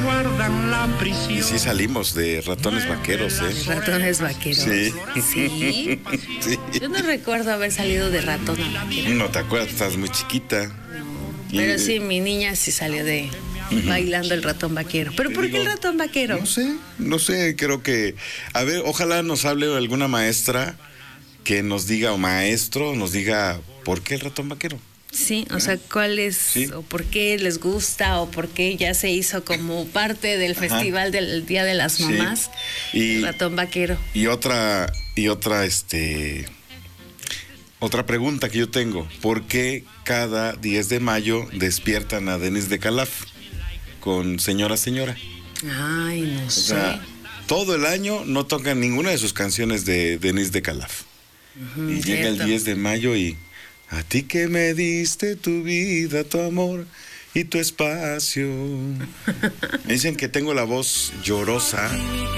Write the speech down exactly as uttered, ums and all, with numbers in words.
guardan la prisión. Y sí salimos de ratones vaqueros, ¿eh? Ratones vaqueros. Sí. Sí. Sí. Yo no recuerdo haber salido de ratón a vaquero. No te acuerdas, estás muy chiquita. No. Pero sí, mi niña sí salió de uh-huh. bailando el ratón vaquero. ¿Pero por qué el ratón vaquero? No sé, no sé, creo que... A ver, ojalá nos hable alguna maestra que nos diga, o maestro, nos diga, ¿por qué el ratón vaquero? Sí, o sea, ¿cuál es, sí. o por qué les gusta, o por qué ya se hizo como parte del Ajá. festival del Día de las Mamás, sí. y, el ratón vaquero? Y otra, y otra, este, otra pregunta que yo tengo, ¿por qué cada diez de mayo despiertan a Denise de Calaf con Señora Señora? Ay, no o sé. Sea, todo el año no tocan ninguna de sus canciones de Denise de Calaf. Uh-huh, y llega cierto. El diez de mayo y... A ti que me diste tu vida, tu amor y tu espacio. Me dicen que tengo la voz llorosa.